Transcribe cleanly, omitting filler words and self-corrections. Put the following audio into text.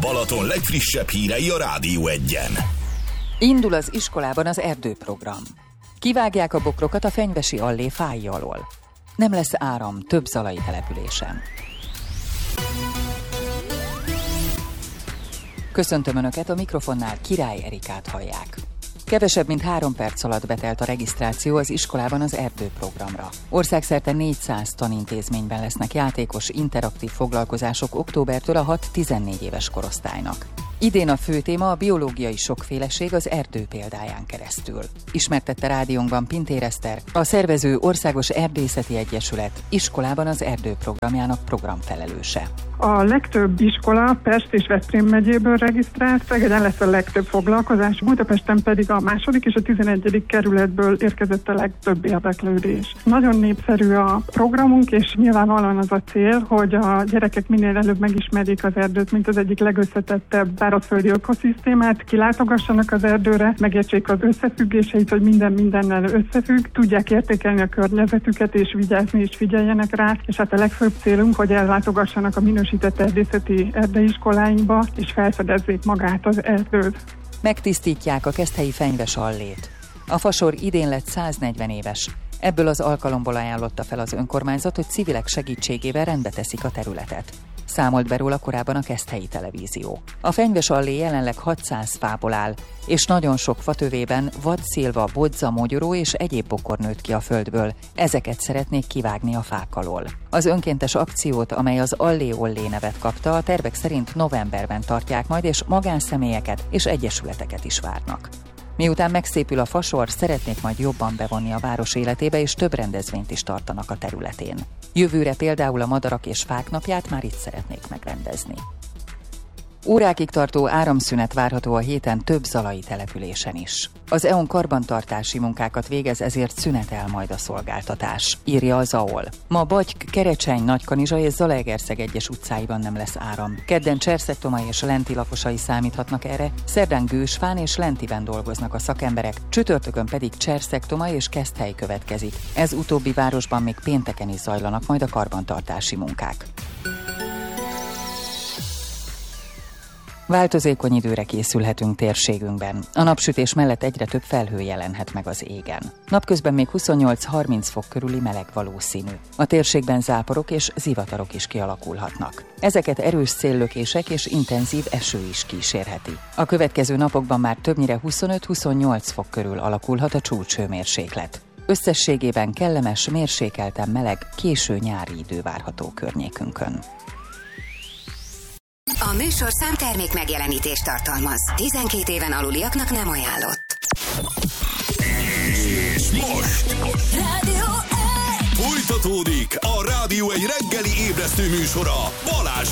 Balaton legfrissebb hírei a Rádió Egyen. Indul az iskolában az erdőprogram. Kivágják a bokrokat a fenyvesi allé fái alól. Nem lesz áram több zalai településen. Köszöntöm Önöket, a mikrofonnál Király Erikát hallják. Kevesebb mint 3 perc alatt betelt a regisztráció az iskolában az erdőprogramra. Országszerte 400 tanintézményben lesznek játékos, interaktív foglalkozások októbertől a 6-14 éves korosztálynak. Idén a fő téma a biológiai sokféleség az erdő példáján keresztül. Ismertette rádiónkban Pintér Eszter, a szervező Országos Erdészeti Egyesület iskolában az erdő programjának programfelelőse. A legtöbb iskola Pest és Veszprém megyéből regisztrált, Szegeden lesz a legtöbb foglalkozás, Budapesten pedig a 2. és a 11. kerületből érkezett a legtöbb érdeklődés. Nagyon népszerű a programunk, és nyilvánvalóan az a cél, hogy a gyerekek minél előbb megismerjék az erdőt, mint az egyik legösszetettebb szárazföldi ökoszisztémát, kilátogassanak az erdőre, megértsék az összefüggéseit, hogy minden mindennel összefügg, tudják értékelni a környezetüket, és vigyázni és figyeljenek rá, és hát a legfőbb célunk, hogy ellátogassanak a minősített erdészeti erdeiskoláinkba, és felfedezzék magát az erdőt. Megtisztítják a keszthelyi fenyves allét. A fasor idén lett 140 éves. Ebből az alkalomból ajánlotta fel az önkormányzat, hogy civilek segítségével rendbe teszik a területet. Számolt be róla korábban a Keszthelyi Televízió. A fenyves allé jelenleg 600 fából áll, és nagyon sok fatövében vadszilva, bodza, mogyoró és egyéb bokor nőtt ki a földből. Ezeket szeretnék kivágni a fák alól. Az önkéntes akciót, amely az Allé Ollé nevet kapta, a tervek szerint novemberben tartják majd, és magánszemélyeket és egyesületeket is várnak. Miután megszépül a fasor, szeretnék majd jobban bevonni a város életébe, és több rendezvényt is tartanak a területén. Jövőre például a Madarak és Fák napját már itt szeretnék megrendezni. Órákig tartó áramszünet várható a héten több zalai településen is. Az EON karbantartási munkákat végez, ezért szünetel majd a szolgáltatás, írja az AOL. Ma Bagyk, Kerecseny, Nagykanizsa és Zalaegerszeg egyes utcáiban nem lesz áram. Kedden Cserszegtomai és Lenti lakosai számíthatnak erre, szerdán Gősfán és Lentiben dolgoznak a szakemberek, csütörtökön pedig Cserszegtomai és Keszthely következik. Ez utóbbi városban még pénteken is zajlanak majd a karbantartási munkák. Változékony időre készülhetünk térségünkben. A napsütés mellett egyre több felhő jelenhet meg az égen. Napközben még 28-30 fok körüli meleg valószínű. A térségben záporok és zivatarok is kialakulhatnak. Ezeket erős széllökések és intenzív eső is kísérheti. A következő napokban már többnyire 25-28 fok körül alakulhat a csúcshőmérséklet. Összességében kellemes, mérsékelten meleg, késő nyári idő várható környékünkön. A műsorszám termék megjelenítést tartalmaz. 12 éven aluliaknak nem ajánlott. És most Rádió Egy! folytatódik a Rádió Egy reggeli ébresztő műsora Balázsék!